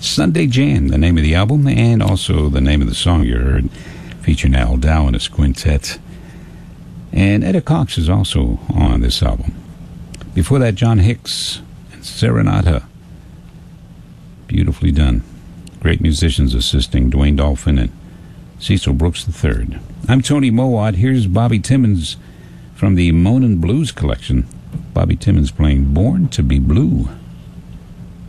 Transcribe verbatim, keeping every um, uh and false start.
Sunday Jam, the name of the album, and also the name of the song you heard, featuring Al Dow and his quintet. And Etta Cox is also on this album. Before that, John Hicks and Serenata. Beautifully done. Great musicians assisting, Dwayne Dolphin and Cecil Brooks the third. I'm Tony Mowat. Here's Bobby Timmons from the Moanin' Blues collection. Bobby Timmons playing Born to be Blue.